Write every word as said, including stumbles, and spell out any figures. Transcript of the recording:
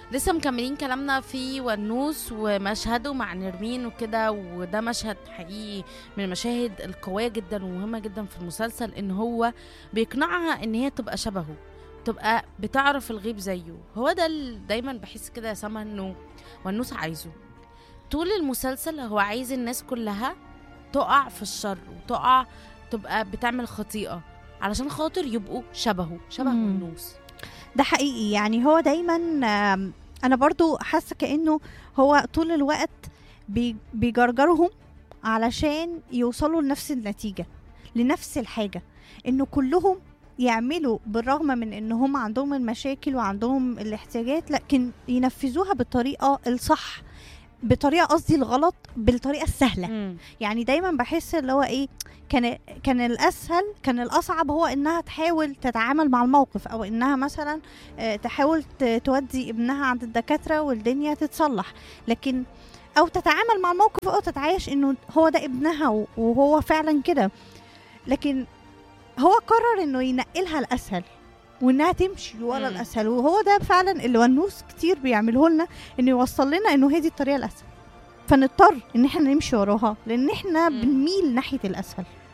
لسه مكملين كلامنا في ونوس ومشهده مع نرمين وكده، وده مشهد حقيقي من المشاهد القوية جدا ومهمة جدا في المسلسل، ان هو بيقنعها ان هي تبقى شبهه، تبقى بتعرف الغيب زيه. هو ده اللي دايما بحس كده يا سما انه ونوس عايزه طول المسلسل. هو عايز الناس كلها تقع في الشر وتقع تبقى بتعمل خطيئة علشان خاطر يبقوا شبهه، شبه مم. ونوس. ده حقيقي، يعني هو دايما آم، انا برضو حاسه كانه هو طول الوقت بي- بيجرجرهم علشان يوصلوا لنفس النتيجه، لنفس الحاجه، انه كلهم يعملوا بالرغم من ان هم عندهم المشاكل وعندهم الاحتياجات، لكن ينفذوها بالطريقه الصح، بطريقه قصدي الغلط بالطريقه السهله. مم. يعني دايما بحس اللي هو ايه، كان كان الاسهل، كان الاصعب هو انها تحاول تتعامل مع الموقف، او انها مثلا آه، تحاول ت- تودي ابنها عند الدكاتره والدنيا تتصلح، لكن او تتعامل مع الموقف او تتعايش انه هو ده ابنها و- وهو فعلا كده. لكن هو قرر انه ينقلها الاسهل وانها تمشي ورا مم. الاسهل، وهو ده فعلا اللي ونوس كتير بيعمله لنا، انه يوصل لنا انه هي دي الطريقه الاسهل، فنضطر ان احنا نمشي وراها لان احنا مم. بنميل ناحيه الاسهل.